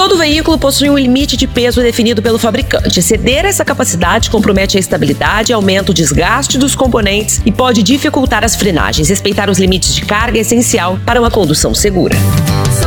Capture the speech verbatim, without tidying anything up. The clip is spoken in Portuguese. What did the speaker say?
Todo veículo possui um limite de peso definido pelo fabricante. Exceder essa capacidade compromete a estabilidade, aumenta o desgaste dos componentes e pode dificultar as frenagens. Respeitar os limites de carga é essencial para uma condução segura.